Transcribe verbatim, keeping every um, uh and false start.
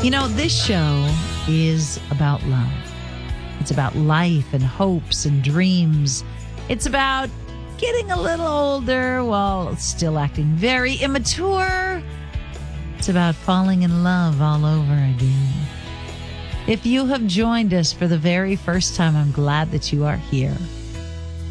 You know, this show is about love. It's about life and hopes and dreams. It's about getting a little older while still acting very immature. It's about falling in love all over again. If you have joined us for the very first time, I'm glad that you are here.